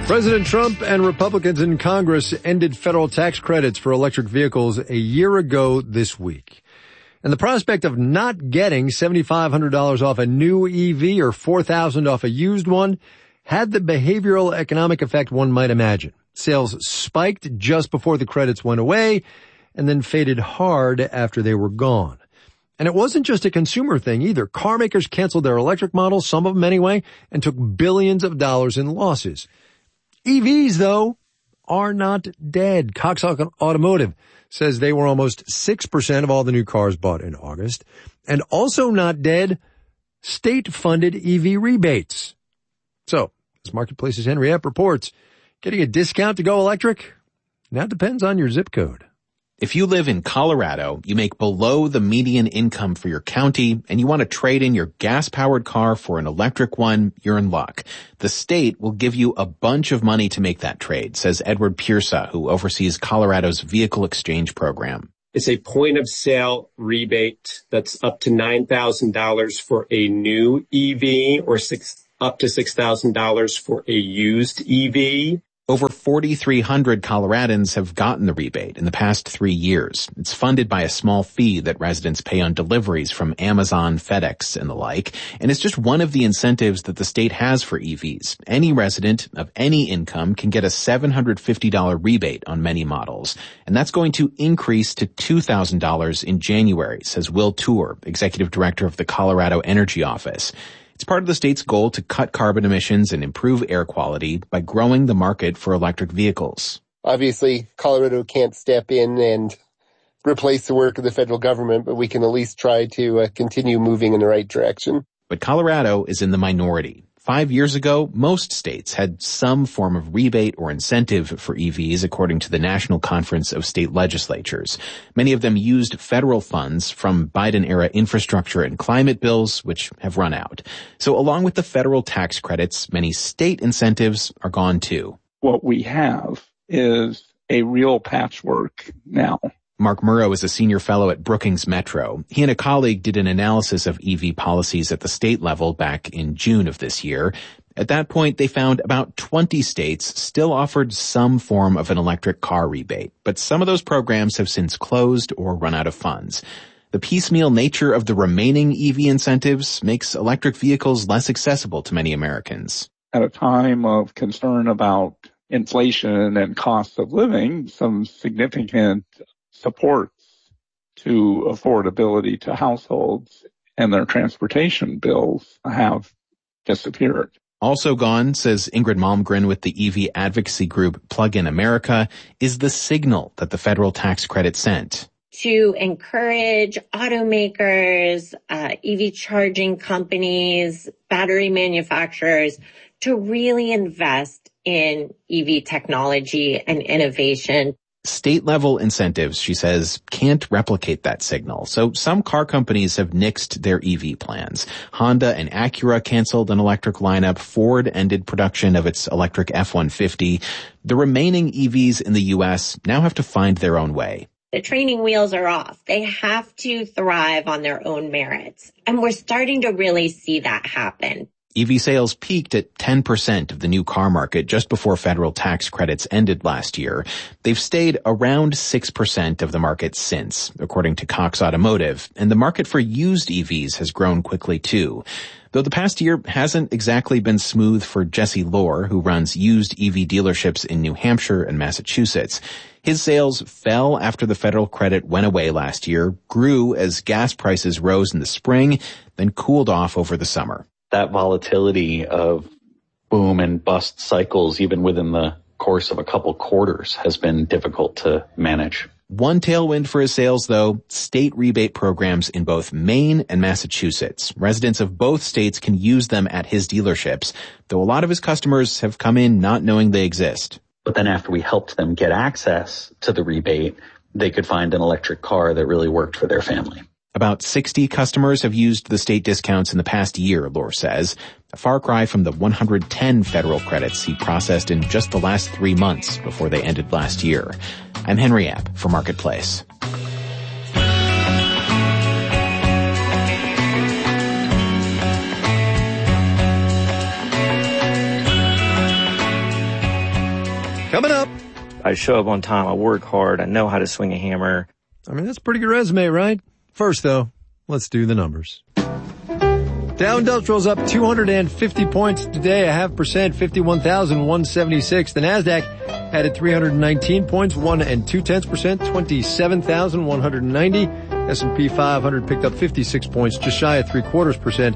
President Trump and Republicans in Congress ended federal tax credits for electric vehicles a year ago this week. And the prospect of not getting $7,500 off a new EV or $4,000 off a used one had the behavioral economic effect one might imagine. Sales spiked just before the credits went away and then faded hard after they were gone. And it wasn't just a consumer thing either. Car makers canceled their electric models, some of them anyway, and took billions of dollars in losses. EVs, though, are not dead. Cox Automotive says they were almost 6% of all the new cars bought in August. And also not dead, state-funded EV rebates. So, as Marketplace's Henry Epp reports, getting a discount to go electric now depends on your zip code. If you live in Colorado, you make below the median income for your county, and you want to trade in your gas-powered car for an electric one, you're in luck. The state will give you a bunch of money to make that trade, says Edward Piersa, who oversees Colorado's vehicle exchange program. It's a point-of-sale rebate that's up to $9,000 for a new EV or up to $6,000 for a used EV. Over 4,300 Coloradans have gotten the rebate in the past 3 years. It's funded by a small fee that residents pay on deliveries from Amazon, FedEx, and the like. And it's just one of the incentives that the state has for EVs. Any resident of any income can get a $750 rebate on many models. And that's going to increase to $2,000 in January, says Will Tour, executive director of the Colorado Energy Office. It's part of the state's goal to cut carbon emissions and improve air quality by growing the market for electric vehicles. Obviously, Colorado can't step in and replace the work of the federal government, but we can at least try to continue moving in the right direction. But Colorado is in the minority. 5 years ago, most states had some form of rebate or incentive for EVs, according to the National Conference of State Legislatures. Many of them used federal funds from Biden-era infrastructure and climate bills, which have run out. So along with the federal tax credits, many state incentives are gone too. What we have is a real patchwork now. Mark Murrow is a senior fellow at Brookings Metro. He and a colleague did an analysis of EV policies at the state level back in June of this year. At that point, they found about 20 states still offered some form of an electric car rebate, but some of those programs have since closed or run out of funds. The piecemeal nature of the remaining EV incentives makes electric vehicles less accessible to many Americans. At a time of concern about inflation and cost of living, some significant supports to affordability to households and their transportation bills have disappeared. Also gone, says Ingrid Malmgren with the EV advocacy group Plug in America, is the signal that the federal tax credit sent. To encourage automakers, EV charging companies, battery manufacturers to really invest in EV technology and innovation. State-level incentives, she says, can't replicate that signal. So some car companies have nixed their EV plans. Honda and Acura canceled an electric lineup. Ford ended production of its electric F-150. The remaining EVs in the U.S. now have to find their own way. The training wheels are off. They have to thrive on their own merits. And we're starting to really see that happen. EV sales peaked at 10% of the new car market just before federal tax credits ended last year. They've stayed around 6% of the market since, according to Cox Automotive, and the market for used EVs has grown quickly too. Though the past year hasn't exactly been smooth for Jesse Lohr, who runs used EV dealerships in New Hampshire and Massachusetts. His sales fell after the federal credit went away last year, grew as gas prices rose in the spring, then cooled off over the summer. That volatility of boom and bust cycles, even within the course of a couple quarters, has been difficult to manage. One tailwind for his sales, though, state rebate programs in both Maine and Massachusetts. Residents of both states can use them at his dealerships, though a lot of his customers have come in not knowing they exist. But then after we helped them get access to the rebate, they could find an electric car that really worked for their family. About 60 customers have used the state discounts in the past year, Lohr says, a far cry from the 110 federal credits he processed in just the last 3 months before they ended last year. I'm Henry Epp for Marketplace. Coming up. I show up on time. I work hard. I know how to swing a hammer. I mean, that's a pretty good resume, right? First, though, let's do the numbers. Dow Industrial's up 250 points today, 0.5%, 51,176. The Nasdaq added 319 points, 1 2/10%, 27,190. S&P 500 picked up 56 points, just shy of 0.75%,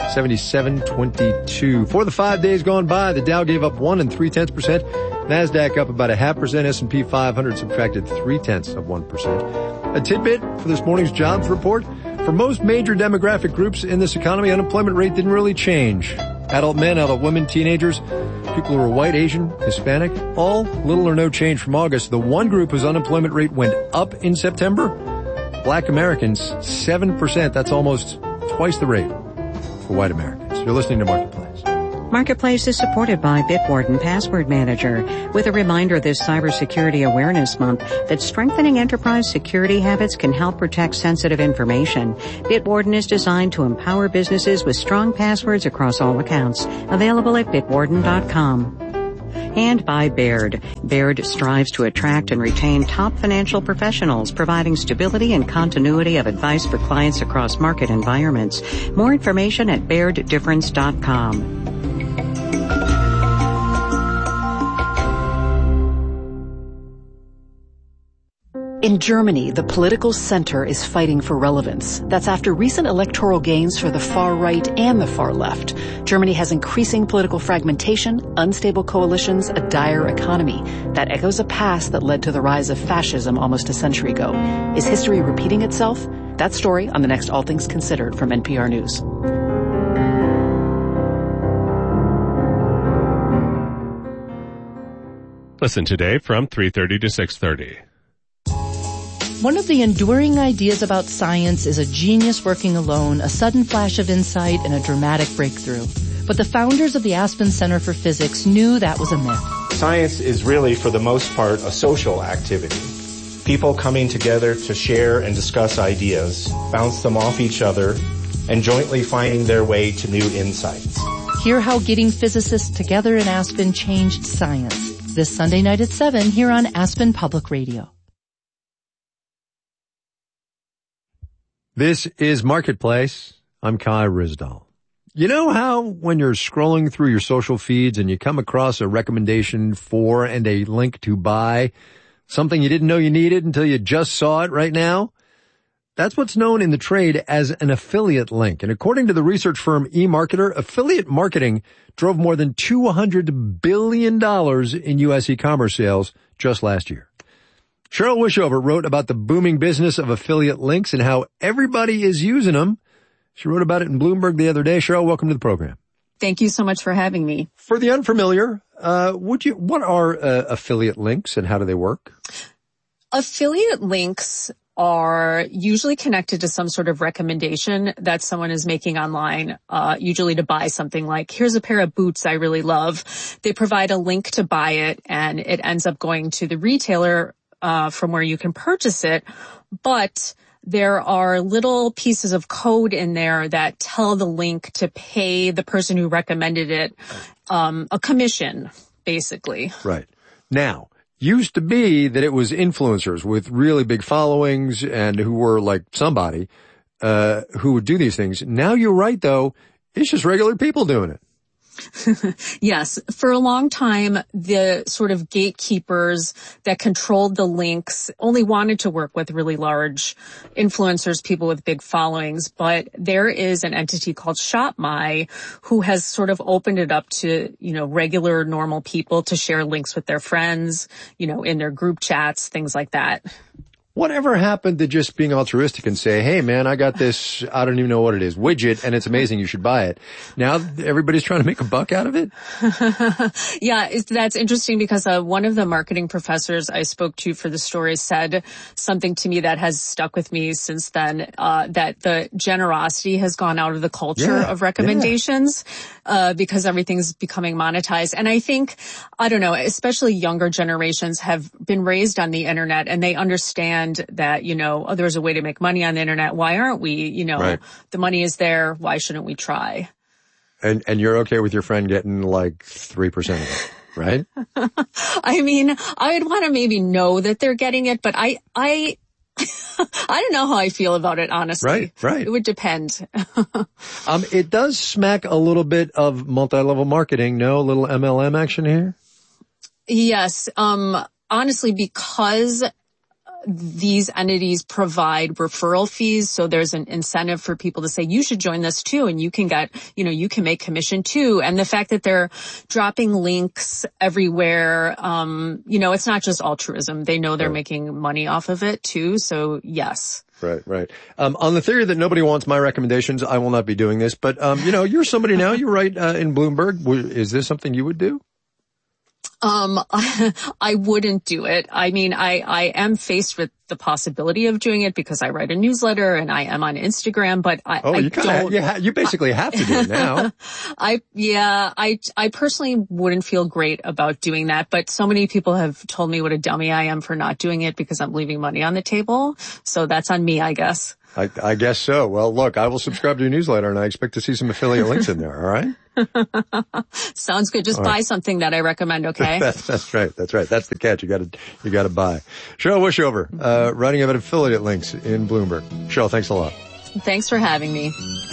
7722. For the 5 days gone by, the Dow gave up 1 3/10%. Nasdaq up about 0.5%. S&P 500 subtracted 0.3%. A tidbit for this morning's jobs report. For most major demographic groups in this economy, unemployment rate didn't really change. Adult men, adult women, teenagers, people who are white, Asian, Hispanic, all little or no change from August. The one group whose unemployment rate went up in September, Black Americans, 7%. That's almost twice the rate for white Americans. You're listening to Marketplace. Marketplace is supported by Bitwarden Password Manager, with a reminder this Cybersecurity Awareness Month that strengthening enterprise security habits can help protect sensitive information. Bitwarden is designed to empower businesses with strong passwords across all accounts. Available at bitwarden.com. And by Baird. Baird strives to attract and retain top financial professionals, providing stability and continuity of advice for clients across market environments. More information at BairdDifference.com. In Germany, the political center is fighting for relevance. That's after recent electoral gains for the far right and the far left. Germany has increasing political fragmentation, unstable coalitions, a dire economy. That echoes a past that led to the rise of fascism almost a century ago. Is history repeating itself? That story on the next All Things Considered from NPR News. Listen today from 3:30 to 6:30. One of the enduring ideas about science is a genius working alone, a sudden flash of insight, and a dramatic breakthrough. But the founders of the Aspen Center for Physics knew that was a myth. Science is really, for the most part, a social activity. People coming together to share and discuss ideas, bounce them off each other, and jointly finding their way to new insights. Hear how getting physicists together in Aspen changed science. This Sunday night at 7 here on Aspen Public Radio. This is Marketplace. I'm Kai Ryssdal. You know how when you're scrolling through your social feeds and you come across a recommendation for and a link to buy something you didn't know you needed until you just saw it right now? That's what's known in the trade as an affiliate link. And according to the research firm eMarketer, affiliate marketing drove more than $200 billion in U.S. e-commerce sales just last year. Cheryl Wishover wrote about the booming business of affiliate links and how everybody is using them. She wrote about it in Bloomberg the other day. Cheryl, welcome to the program. Thank you so much for having me. For the unfamiliar, what are affiliate links and how do they work? Affiliate links are usually connected to some sort of recommendation that someone is making online, usually to buy something like, here's a pair of boots I really love. They provide a link to buy it, and it ends up going to the retailer from where you can purchase it. But there are little pieces of code in there that tell the link to pay the person who recommended it a commission, basically. Right. Now, used to be that it was influencers with really big followings and who were like somebody who would do these things. Now you're right, though. It's just regular people doing it. Yes. For a long time, the sort of gatekeepers that controlled the links only wanted to work with really large influencers, people with big followings. But there is an entity called ShopMy who has sort of opened it up to, regular, normal people to share links with their friends, in their group chats, things like that. Whatever happened to just being altruistic and say, hey man, I got this, I don't even know what it is, widget, and it's amazing, you should buy it. Now everybody's trying to make a buck out of it? Yeah, that's interesting because one of the marketing professors I spoke to for the story said something to me that has stuck with me since then, that the generosity has gone out of the culture of recommendations, because everything's becoming monetized. And I think, especially younger generations have been raised on the internet and they understand that, there's a way to make money on the internet. Why aren't we? Right. The money is there. Why shouldn't we try? And you're okay with your friend getting like 3% of it? Right? I mean, I'd want to maybe know that they're getting it, but I don't know how I feel about it, honestly. Right. It would depend. It does smack a little bit of multi-level marketing, no? A little MLM action here? Yes. Honestly, because these entities provide referral fees, so there's an incentive for people to say, you should join this too, and you can get, you can make commission too. And the fact that they're dropping links everywhere, it's not just altruism. They know they're making money off of it too, so yes. Right. On the theory that nobody wants my recommendations, I will not be doing this, but, you're somebody now, you write in Bloomberg. Is this something you would do? I wouldn't do it. I mean, I am faced with the possibility of doing it because I write a newsletter and I am on Instagram, but you basically have to do it now. I personally wouldn't feel great about doing that, but so many people have told me what a dummy I am for not doing it because I'm leaving money on the table. So that's on me, I guess. I guess so. Well, look, I will subscribe to your newsletter and I expect to see some affiliate links in there. All right. Sounds good. Just buy something that I recommend. Okay. That's right. That's the catch. You gotta buy. Cheryl Wishover, writing about affiliate links in Bloomberg. Cheryl, thanks a lot. Thanks for having me.